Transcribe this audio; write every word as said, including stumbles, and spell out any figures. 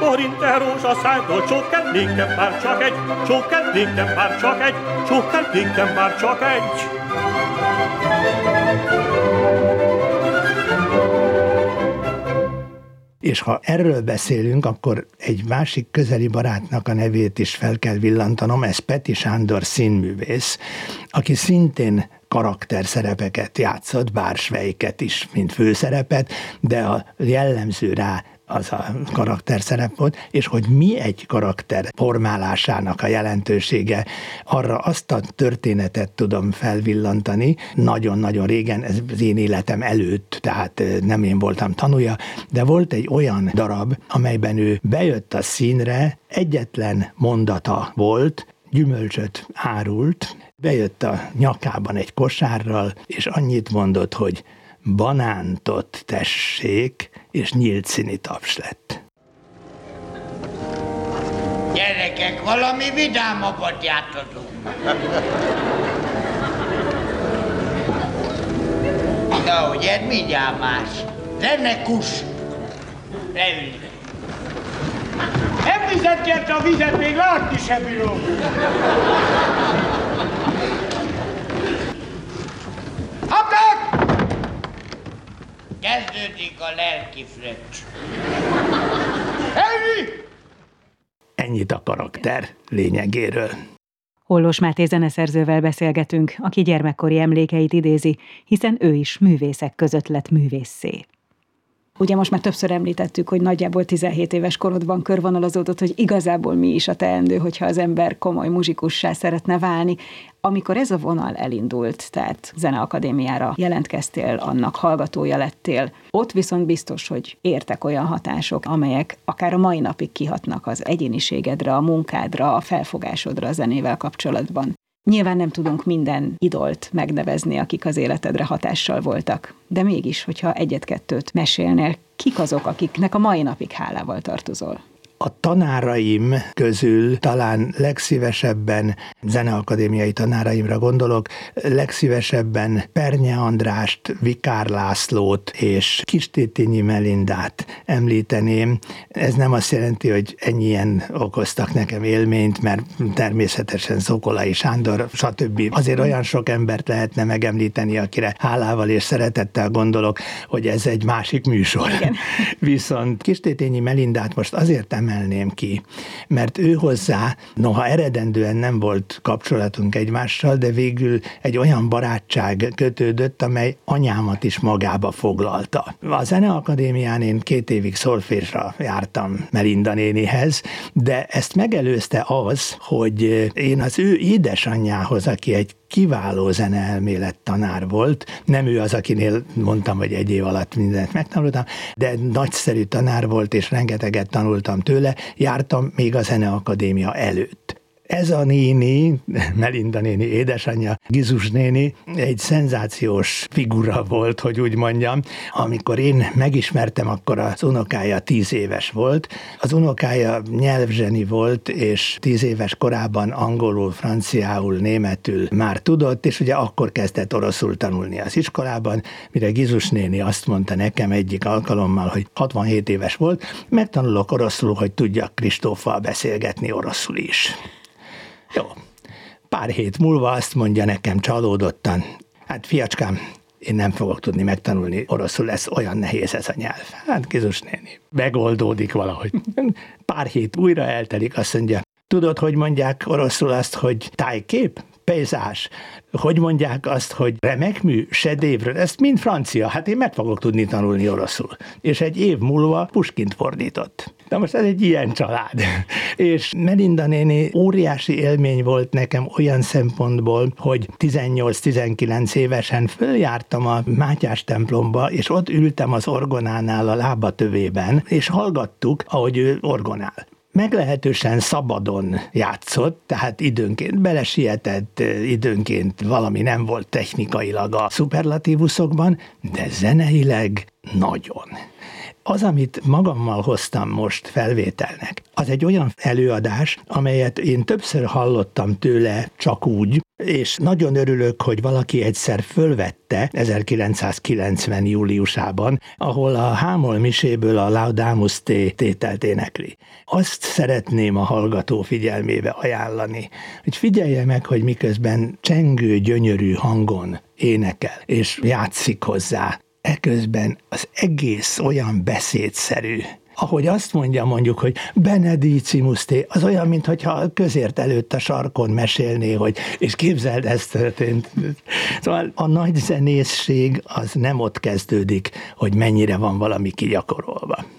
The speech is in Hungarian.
Dorinte rózsaszájtól csókkent, nékem bár csak egy, csókkent, nékem bár csak egy, csókkent, nékem bár csak egy. És ha erről beszélünk, akkor egy másik közeli barátnak a nevét is fel kell villantanom, ez Peti Sándor színművész, aki szintén karakterszerepeket játszott, bár Svejket is, mint főszerepet, de a jellemző rá az a karakterszerep volt, és hogy mi egy karakter formálásának a jelentősége, arra azt a történetet tudom felvillantani, nagyon-nagyon régen, ez az én életem előtt, tehát nem én voltam tanúja, de volt egy olyan darab, amelyben ő bejött a színre, egyetlen mondata volt, gyümölcsöt árult, bejött a nyakában egy kosárral, és annyit mondott, hogy banántot tessék, és nyílt színi taps lett. Gyerekek, valami vidámabbat játszhatunk. Na, ugye, mindjárt más. Lenne kus. Leülj. Nem vizet kérte a vizet, még látni sem bírom. Habnak! Kezdődik a lelki fröccs. Elvi! Ennyit a karakter lényegéről. Hollós Máté zeneszerzővel beszélgetünk, aki gyermekkori emlékeit idézi, hiszen ő is művészek között lett művésszé. Ugye most már többször említettük, hogy nagyjából tizenhét éves korodban körvonalazódott, hogy igazából mi is a teendő, hogyha az ember komoly muzsikussá szeretne válni. Amikor ez a vonal elindult, tehát Zeneakadémiára jelentkeztél, annak hallgatója lettél, ott viszont biztos, hogy értek olyan hatások, amelyek akár a mai napig kihatnak az egyéniségedre, a munkádra, a felfogásodra a zenével kapcsolatban. Nyilván nem tudunk minden idolt megnevezni, akik az életedre hatással voltak, de mégis, hogyha egyet-kettőt mesélnél, kik azok, akiknek a mai napig hálával tartozol? A tanáraim közül talán legszívesebben, zeneakadémiai tanáraimra gondolok, legszívesebben Pernye Andrást, Vikár Lászlót és Kistétényi Melindát említeném. Ez nem azt jelenti, hogy ennyien okoztak nekem élményt, mert természetesen Szokolai Sándor, stb. Azért olyan sok embert lehetne megemlíteni, akire hálával és szeretettel gondolok, hogy ez egy másik műsor. Igen. Viszont Kistétényi Melindát most azért emelném ki, mert ő hozzá, noha eredendően nem volt kapcsolatunk egymással, de végül egy olyan barátság kötődött, amely anyámat is magába foglalta. A Zeneakadémián én két évig szolfésra jártam Melinda nénihez, de ezt megelőzte az, hogy én az ő édesanyjához, aki egy kiváló zeneelmélet tanár volt, nem ő az, akinél mondtam, hogy egy év alatt mindent megtanultam, de nagyszerű tanár volt, és rengeteget tanultam tőle, jártam még a Zeneakadémia előtt. Ez a néni, Melinda néni édesanyja, Gizus néni, egy szenzációs figura volt, hogy úgy mondjam. Amikor én megismertem, akkor az unokája tíz éves volt. Az unokája nyelvzseni volt, és tíz éves korában angolul, franciául, németül már tudott, és ugye akkor kezdett oroszul tanulni az iskolában, mire Gizus néni azt mondta nekem egyik alkalommal, hogy hatvanhét éves volt, megtanulok oroszul, hogy tudjak Kristóffal beszélgetni oroszul is. Jó, pár hét múlva azt mondja nekem csalódottan, hát fiacskám, én nem fogok tudni megtanulni oroszul, lesz olyan nehéz ez a nyelv. Hát Gizus néni, megoldódik valahogy. Pár hét újra eltelik, azt mondja, tudod, hogy mondják oroszul azt, hogy tájkép? Pejzás. Hogy mondják azt, hogy remek mű, sedévről, ezt mind francia, hát én meg fogok tudni tanulni oroszul. És egy év múlva Puskint fordított. De most ez egy ilyen család. És Melinda néni óriási élmény volt nekem olyan szempontból, hogy tizennyolc-tizenkilenc évesen följártam a Mátyás templomba, és ott ültem az orgonánál a lábatövében, és hallgattuk, ahogy ő orgonál. Meglehetősen szabadon játszott, tehát időnként belesietett, időnként valami nem volt technikailag a szuperlatívuszokban, de zeneileg nagyon. Az, amit magammal hoztam most felvételnek, az egy olyan előadás, amelyet én többször hallottam tőle csak úgy, és nagyon örülök, hogy valaki egyszer fölvette ezerkilencszázkilencven júliusában, ahol a Hámol miséből a Laudamus Te tételt énekli. Azt szeretném a hallgató figyelmébe ajánlani, hogy figyelje meg, hogy miközben csengő, gyönyörű hangon énekel, és játszik hozzá, eközben az egész olyan beszédszerű, ahogy azt mondja mondjuk, hogy benedicimus te, az olyan, mintha a közért előtt a sarkon mesélné, hogy és képzeld, ez történt. Szóval a nagy zenészség az nem ott kezdődik, hogy mennyire van valami kigyakorolva.